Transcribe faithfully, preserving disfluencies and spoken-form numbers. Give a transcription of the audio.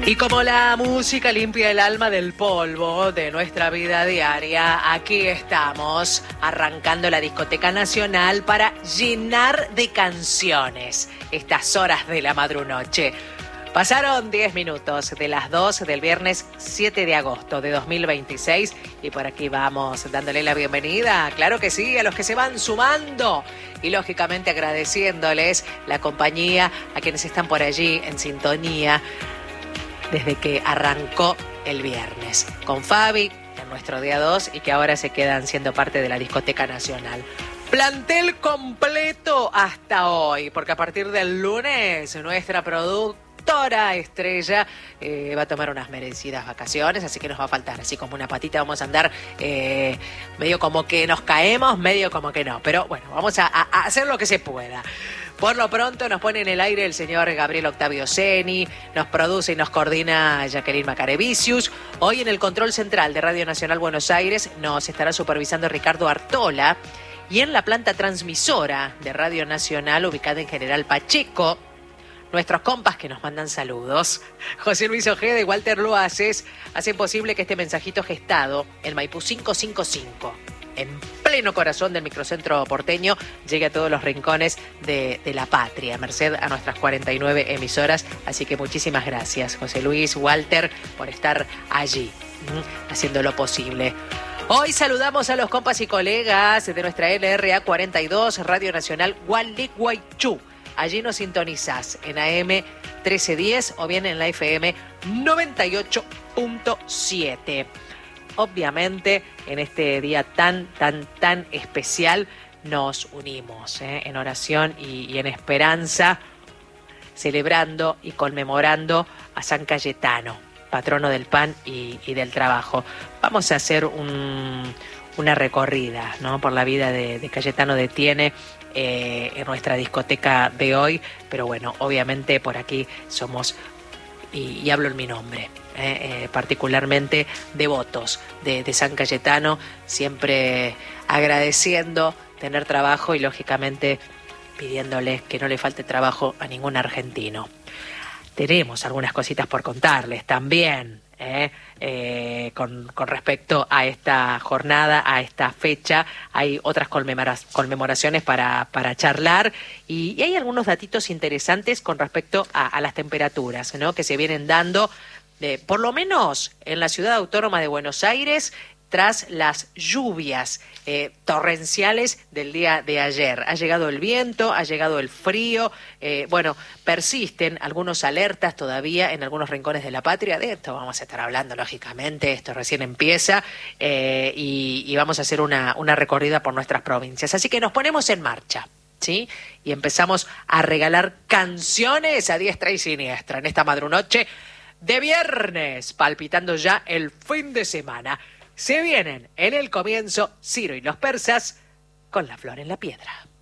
Y como la música limpia el alma del polvo de nuestra vida diaria, aquí estamos arrancando la Discoteca Nacional para llenar de canciones estas horas de la madrunoche. Pasaron diez minutos de las dos del viernes siete de agosto de dos mil veintiséis y por aquí vamos dándole la bienvenida, claro que sí, a los que se van sumando y lógicamente agradeciéndoles la compañía a quienes están por allí en sintonía desde que arrancó el viernes, con Fabi en nuestro día dos y que ahora se quedan siendo parte de la Discoteca Nacional. Plantel completo hasta hoy, porque a partir del lunes nuestra productora estrella eh, va a tomar unas merecidas vacaciones, así que nos va a faltar, así como una patita vamos a andar eh, medio como que nos caemos, medio como que no, pero bueno, vamos a, a hacer lo que se pueda. Por lo pronto nos pone en el aire el señor Gabriel Octavio Seni, nos produce y nos coordina Jacqueline Macarevicius. Hoy en el control central de Radio Nacional Buenos Aires nos estará supervisando Ricardo Artola y en la planta transmisora de Radio Nacional ubicada en General Pacheco, nuestros compas que nos mandan saludos. José Luis Ojeda y Walter Loaces hacen posible que este mensajito gestado, el Maipú cinco cinco cinco, en pleno corazón del microcentro porteño, llegue a todos los rincones de, de la patria, merced a nuestras cuarenta y nueve emisoras. Así que muchísimas gracias, José Luis, Walter, por estar allí, ¿m? haciendo lo posible. Hoy saludamos a los compas y colegas de nuestra L R A cuarenta y dos, Radio Nacional Gualeguaychú. Allí nos sintonizás en A M trece diez o bien en la F M noventa y ocho punto siete. Obviamente, en este día tan, tan, tan especial, nos unimos ¿eh? en oración y, y en esperanza, celebrando y conmemorando a San Cayetano, patrono del pan y, y del trabajo. Vamos a hacer un, una recorrida ¿no? por la vida de, de Cayetano de Tiene eh, en nuestra discoteca de hoy, pero bueno, obviamente por aquí somos, y, y hablo en mi nombre, Eh, eh, particularmente devotos de, de San Cayetano, siempre agradeciendo tener trabajo y lógicamente pidiéndoles que no le falte trabajo a ningún argentino. Tenemos algunas cositas por contarles también eh, eh, con, con respecto a esta jornada, a esta fecha. Hay otras conmemora- conmemoraciones para, para charlar y, y hay algunos datitos interesantes con respecto a, a las temperaturas ¿no? que se vienen dando De, por lo menos en la ciudad autónoma de Buenos Aires, tras las lluvias eh, torrenciales del día de ayer. Ha llegado el viento, ha llegado el frío, eh, bueno, persisten algunos alertas todavía en algunos rincones de la patria. De esto vamos a estar hablando, lógicamente, esto recién empieza eh, y, y vamos a hacer una, una recorrida por nuestras provincias. Así que nos ponemos en marcha, ¿sí? Y empezamos a regalar canciones a diestra y siniestra en esta madrunoche de viernes, palpitando ya el fin de semana. Se vienen en el comienzo Ciro y los persas con La Flor en la Piedra.